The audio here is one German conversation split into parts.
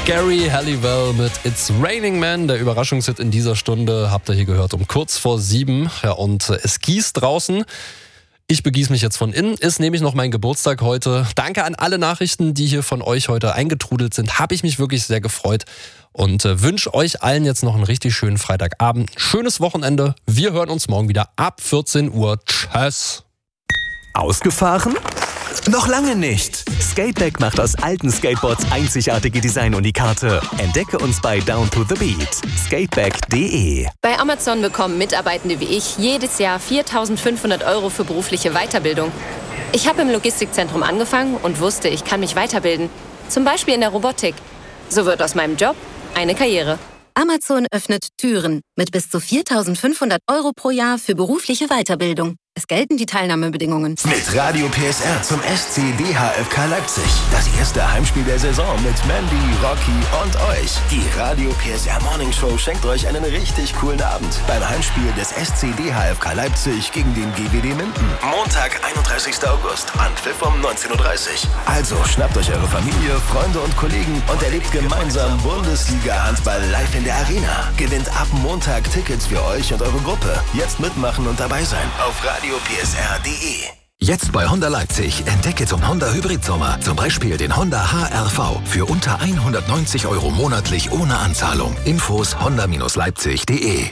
Gary Halliwell mit It's Raining Man, der Überraschungshit in dieser Stunde, habt ihr hier gehört um kurz vor 7. Ja, und es gießt draußen. Ich begieße mich jetzt von innen, ist nämlich noch mein Geburtstag heute. Danke an alle Nachrichten, die hier von euch heute eingetrudelt sind. Habe ich mich wirklich sehr gefreut und wünsche euch allen jetzt noch einen richtig schönen Freitagabend. Schönes Wochenende. Wir hören uns morgen wieder ab 14 Uhr. Tschüss. Ausgefahren? Noch lange nicht. Skateback macht aus alten Skateboards einzigartige Designunikate. Entdecke uns bei Down to the Beat. Skateback.de. Bei Amazon bekommen Mitarbeitende wie ich jedes Jahr 4.500 € für berufliche Weiterbildung. Ich habe im Logistikzentrum angefangen und wusste, ich kann mich weiterbilden. Zum Beispiel in der Robotik. So wird aus meinem Job eine Karriere. Amazon öffnet Türen mit bis zu 4.500 € pro Jahr für berufliche Weiterbildung. Es gelten die Teilnahmebedingungen. Mit Radio PSR zum SC DHFK Leipzig. Das erste Heimspiel der Saison mit Mandy, Rocky und euch. Die Radio PSR Morning Show schenkt euch einen richtig coolen Abend beim Heimspiel des SC DHFK Leipzig gegen den GWD Minden. Montag, 31. August, Anpfiff um 19:30 Uhr. Also schnappt euch eure Familie, Freunde und Kollegen und erlebt gemeinsam Bundesliga-Handball live in der Arena. Gewinnt ab Montag Tickets für euch und eure Gruppe. Jetzt mitmachen und dabei sein auf radiopsr.de. Jetzt bei Honda Leipzig entdecke zum Honda Hybrid Sommer zum Beispiel den Honda HR-V für unter 190 € monatlich ohne Anzahlung. Infos honda-leipzig.de.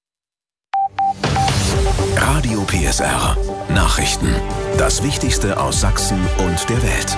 Radio PSR Nachrichten. Das Wichtigste aus Sachsen und der Welt.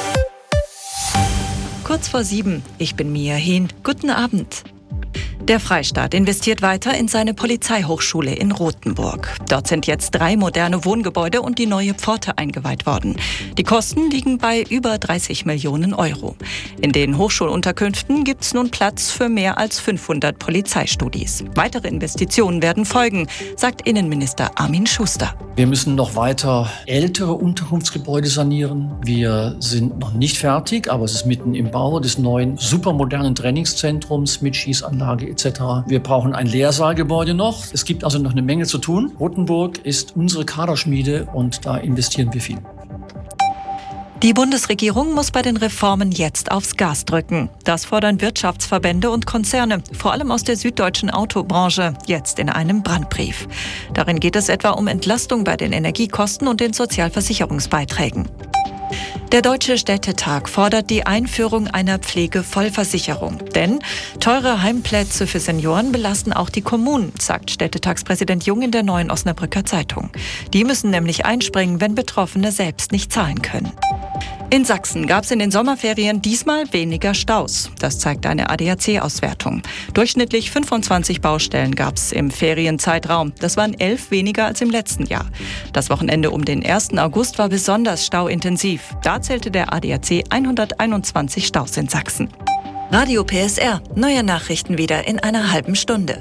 Kurz vor 7. Ich bin Mia Hehn. Guten Abend. Der Freistaat investiert weiter in seine Polizeihochschule in Rothenburg. Dort sind jetzt 3 moderne Wohngebäude und die neue Pforte eingeweiht worden. Die Kosten liegen bei über 30 Millionen €. In den Hochschulunterkünften gibt es nun Platz für mehr als 500 Polizeistudis. Weitere Investitionen werden folgen, sagt Innenminister Armin Schuster. Wir müssen noch weiter ältere Unterkunftsgebäude sanieren. Wir sind noch nicht fertig, aber es ist mitten im Bau des neuen supermodernen Trainingszentrums mit Schießanlage etc. Wir brauchen ein Lehrsaalgebäude noch. Es gibt also noch eine Menge zu tun. Rothenburg ist unsere Kaderschmiede und da investieren wir viel. Die Bundesregierung muss bei den Reformen jetzt aufs Gas drücken. Das fordern Wirtschaftsverbände und Konzerne, vor allem aus der süddeutschen Autobranche, jetzt in einem Brandbrief. Darin geht es etwa um Entlastung bei den Energiekosten und den Sozialversicherungsbeiträgen. Der Deutsche Städtetag fordert die Einführung einer Pflegevollversicherung. Denn teure Heimplätze für Senioren belasten auch die Kommunen, sagt Städtetagspräsident Jung in der Neuen Osnabrücker Zeitung. Die müssen nämlich einspringen, wenn Betroffene selbst nicht zahlen können. In Sachsen gab es in den Sommerferien diesmal weniger Staus. Das zeigt eine ADAC-Auswertung. Durchschnittlich 25 Baustellen gab es im Ferienzeitraum. Das waren 11 weniger als im letzten Jahr. Das Wochenende um den 1. August war besonders stauintensiv. Da zählte der ADAC 121 Staus in Sachsen. Radio PSR. Neue Nachrichten wieder in einer halben Stunde.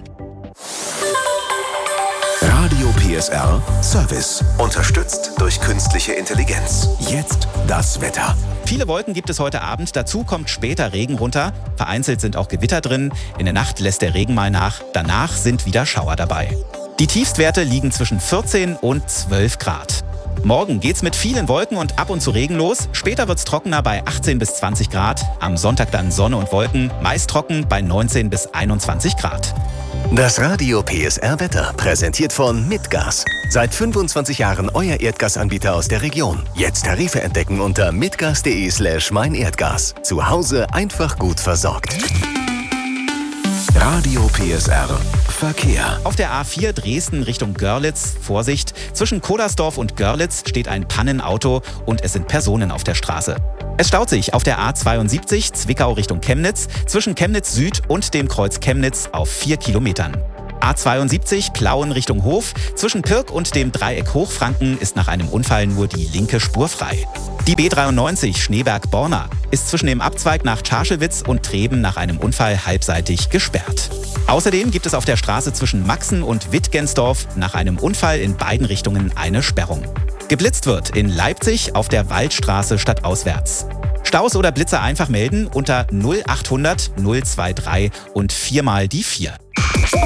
Radio PSR Service. Unterstützt durch künstliche Intelligenz. Jetzt das Wetter. Viele Wolken gibt es heute Abend. Dazu kommt später Regen runter. Vereinzelt sind auch Gewitter drin. In der Nacht lässt der Regen mal nach. Danach sind wieder Schauer dabei. Die Tiefstwerte liegen zwischen 14 und 12 Grad. Morgen geht's mit vielen Wolken und ab und zu Regen los. Später wird's trockener bei 18 bis 20 Grad. Am Sonntag dann Sonne und Wolken. Meist trocken bei 19 bis 21 Grad. Das Radio PSR Wetter präsentiert von Mitgas. Seit 25 Jahren euer Erdgasanbieter aus der Region. Jetzt Tarife entdecken unter mitgas.de/meinerdgas. Zu Hause einfach gut versorgt. Radio PSR Verkehr. Auf der A4 Dresden Richtung Görlitz, Vorsicht, zwischen Kodersdorf und Görlitz steht ein Pannenauto und es sind Personen auf der Straße. Es staut sich auf der A72 Zwickau Richtung Chemnitz, zwischen Chemnitz Süd und dem Kreuz Chemnitz auf 4 Kilometern. A72 Plauen Richtung Hof, zwischen Pirk und dem Dreieck Hochfranken ist nach einem Unfall nur die linke Spur frei. Die B93 Schneeberg-Borna ist zwischen dem Abzweig nach Scharschewitz und Treben nach einem Unfall halbseitig gesperrt. Außerdem gibt es auf der Straße zwischen Maxen und Wittgensdorf nach einem Unfall in beiden Richtungen eine Sperrung. Geblitzt wird in Leipzig auf der Waldstraße stadtauswärts. Staus oder Blitze einfach melden unter 0800 023 und 4 mal die 4.